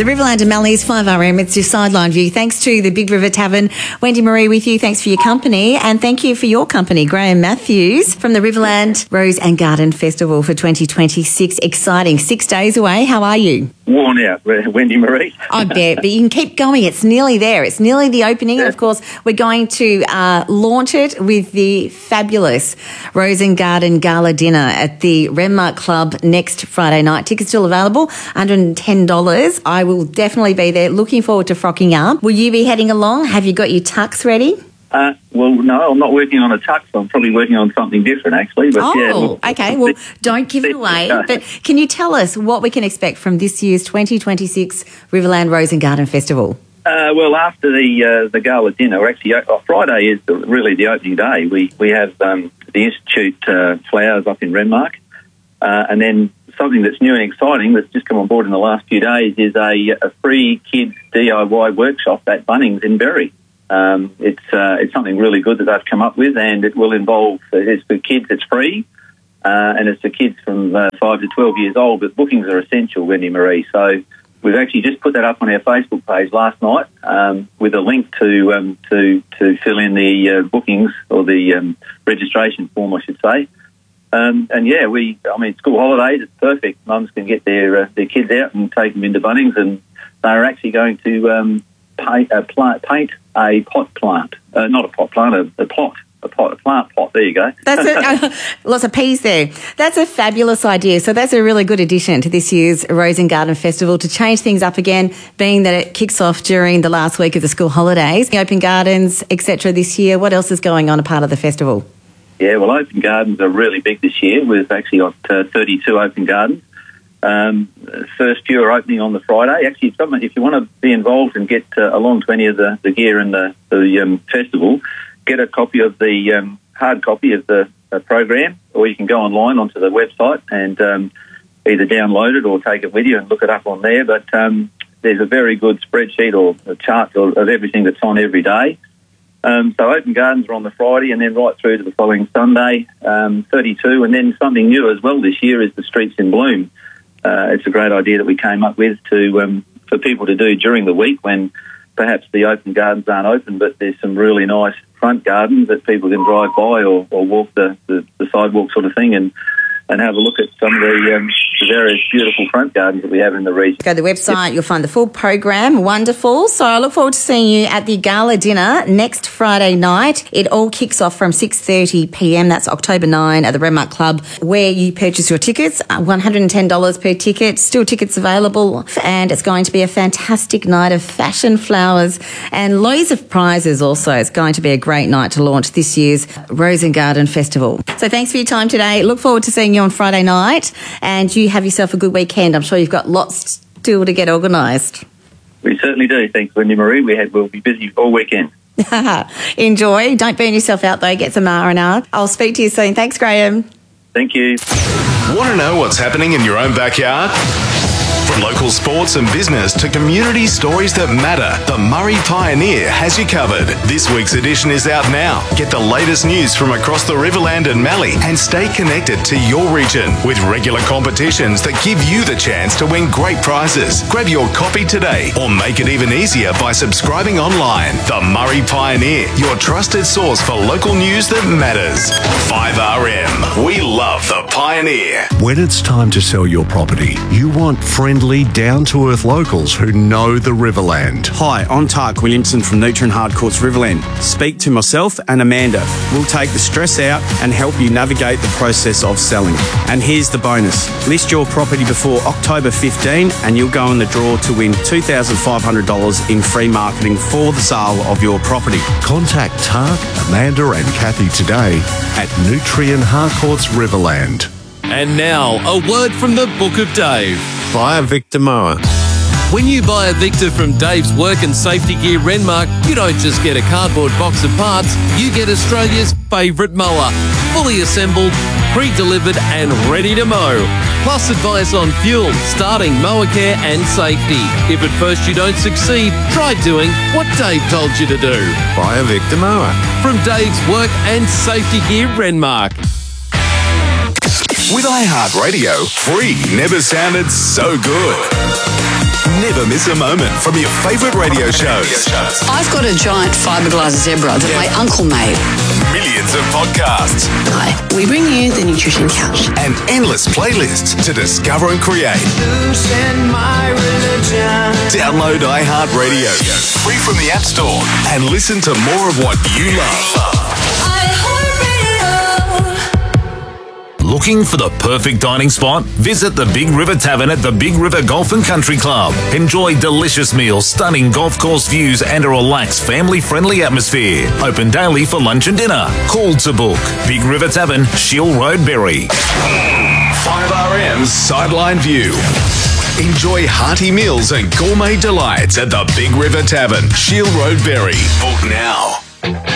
Riverland and Mallee's 5RM, it's your sideline view. Thanks to the Big River Tavern. Wendy Marie with you. Thanks for your company. And thank you for your company, Graham Matthews from the Riverland Rose and Garden Festival for 2026. Exciting. 6 days away. How are you? Worn out, Wendy Marie. I bet, but you can keep going. It's nearly there. It's nearly the opening. And, of course, we're going to launch it with the fabulous Rose and Garden Gala Dinner at the Renmark Club next Friday night. Tickets still available, $110. I will definitely be there. Looking forward to frocking up. Will you be heading along? Have you got your tux ready? Well, no, I'm not working on a tux. I'm probably working on something different, actually. But okay. Well, don't give it away. But can you tell us what we can expect from this year's 2026 Riverland Rose and Garden Festival? Well, after the gala dinner, actually, Friday is really the opening day. We have the Institute flowers up in Renmark, and then something that's new and exciting that's just come on board in the last few days is a free kids DIY workshop at Bunnings in Berry. It's something really good that they've come up with, and it will involve, it's for kids, it's free, and it's for kids from 5 to 12 years old, but bookings are essential, Wendy Marie. So we've actually just put that up on our Facebook page last night with a link to fill in the bookings, or the registration form, I should say. School holidays, it's perfect. Mums can get their kids out and take them into Bunnings, and they're actually going to paint a pot plant. Not a pot plant, a plant pot. There you go. That's it. Lots of peas there. That's a fabulous idea. So that's a really good addition to this year's Rose and Garden Festival to change things up again, being that it kicks off during the last week of the school holidays. The open gardens, etc. this year. What else is going on a part of the festival? Yeah, well, open gardens are really big this year. We've actually got 32 open gardens. First few are opening on the Friday. Actually, if you want to be involved and get along to any of the gear in the festival, get a copy of the hard copy of the program, or you can go online onto the website and either download it or take it with you and look it up on there. But there's a very good spreadsheet or a chart of everything that's on every day. So open gardens are on the Friday, and then right through to the following Sunday, 32. And then something new as well this year is the Streets in Bloom. It's a great idea that we came up with for people to do during the week when perhaps the open gardens aren't open, but there's some really nice front gardens that people can drive by or walk the sidewalk sort of thing and have a look at some of the various beautiful front gardens that we have in the region. Go to the website, you'll find the full program. Wonderful. So I look forward to seeing you at the gala dinner next Friday night. It all kicks off from 6:30 p.m. That's October 9 at the Renmark Club, where you purchase your tickets, $110 per ticket. Still tickets available, and it's going to be a fantastic night of fashion, flowers, and loads of prizes also. It's going to be a great night to launch this year's Rose and Garden Festival. So thanks for your time today. Look forward to seeing you on Friday night, and you have yourself a good weekend. I'm sure you've got lots still to get organised. We certainly do. Thanks, Wendy Marie. We'll be busy all weekend. Enjoy. Don't burn yourself out though. Get some R&R. I'll speak to you soon. Thanks, Graham. Thank you. Want to know what's happening in your own backyard? From local sports and business to community stories that matter, the Murray Pioneer has you covered. This week's edition is out now. Get the latest news from across the Riverland and Mallee and stay connected to your region with regular competitions that give you the chance to win great prizes. Grab your copy today or make it even easier by subscribing online. The Murray Pioneer, your trusted source for local news that matters. 5RM, we love the Pioneer. When it's time to sell your property, you want friendly, down-to-earth locals who know the Riverland. Hi, I'm Tark Williamson from Nutrien Hardcourts Riverland. Speak to myself and Amanda. We'll take the stress out and help you navigate the process of selling. And here's the bonus. List your property before October 15 and you'll go in the draw to win $2,500 in free marketing for the sale of your property. Contact Tark, Amanda and Kathy today at Nutrien Hardcourts Riverland. And now, a word from the Book of Dave. Buy a Victor mower. When you buy a Victor from Dave's Work and Safety Gear Renmark, you don't just get a cardboard box of parts, you get Australia's favourite mower. Fully assembled, pre-delivered and ready to mow. Plus advice on fuel, starting, mower care and safety. If at first you don't succeed, try doing what Dave told you to do. Buy a Victor mower. From Dave's Work and Safety Gear Renmark. With iHeartRadio, free never sounded so good. Never Never miss a moment from your favourite radio shows. I've got a giant fiberglass zebra that my uncle made. Millions of podcasts. Hi, we bring you the Nutrition Couch. And endless playlists to discover and create. Download iHeartRadio free from the App Store and listen to more of what you love. Looking for the perfect dining spot? Visit the Big River Tavern at the Big River Golf and Country Club. Enjoy delicious meals, stunning golf course views and a relaxed family-friendly atmosphere. Open daily for lunch and dinner. Call to book. Big River Tavern, Shield Road, Berry. 5RM's Sideline View. Enjoy hearty meals and gourmet delights at the Big River Tavern, Shield Road, Berry. Book now.